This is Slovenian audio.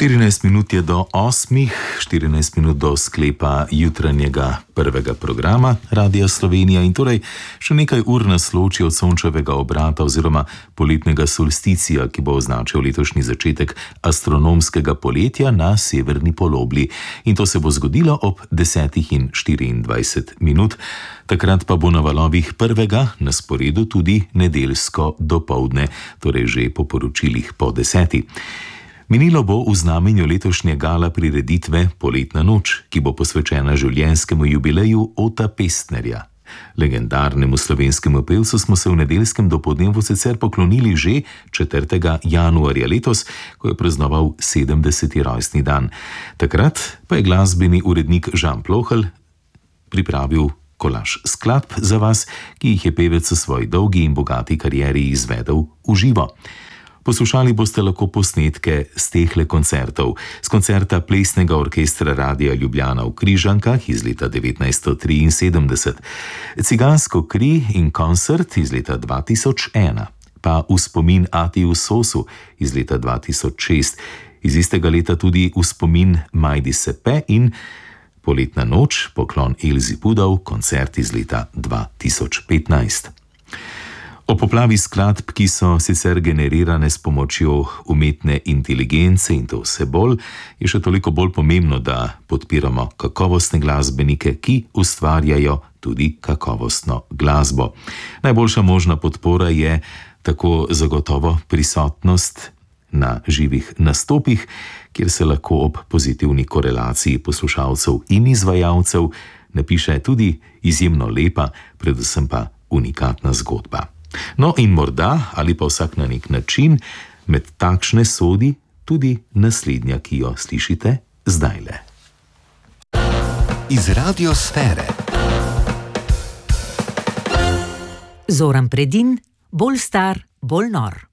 14 minut je do 8, 14 minut do sklepa jutranjega prvega programa Radia Slovenija in torej še nekaj ur nas loči od sončevega obrata oziroma poletnega solsticija, ki bo označil letošnji začetek astronomskega poletja na severni polobli. In to se bo zgodilo ob 10:24 minut. Takrat pa bo na valovih prvega na sporedu tudi nedeljsko dopoldne, torej že po poročilih po 10. Minilo bo v znamenju letošnje gala prireditve Poletna noč, ki bo posvečena življenjskemu jubileju Ota Pestnerja. Legendarnemu slovenskemu pevcu smo se v nedeljskem dopoldnevu sicer poklonili že 4. januarja letos, ko je praznoval 70. rojstni dan. Takrat pa je glasbeni urednik Žan Plohelj pripravil kolaž skladb za vas, ki jih je pevec v svoji dolgi in bogati karieri izvedel v živo. Poslušali boste lahko posnetke z tehle koncertov. Z koncerta Plesnega orkestra Radia Ljubljana v Križankah iz leta 1973, Cigansko kri in koncert iz leta 2001, pa v spomin Atiju Sosu iz leta 2006, iz istega leta tudi v spomin Majdi Sepe in Poletna noč, poklon Elzi Pudov, koncert iz leta 2015. O poplavi skladb, ki so sicer generirane s pomočjo umetne inteligence in to vse bolj, je še toliko bolj pomembno, da podpiramo kakovostne glasbenike, ki ustvarjajo tudi kakovostno glasbo. Najboljša možna podpora je tako zagotovo prisotnost na živih nastopih, kjer se lahko ob pozitivni korelaciji poslušalcev in izvajalcev napiše tudi izjemno lepa, predvsem pa unikatna zgodba. No in morda, ali pa vsak na nek način, med takšne sodi tudi naslednja, ki jo slišite zdajle. Iz radiosfere. Zoran Predin, bolj star, bolj nor.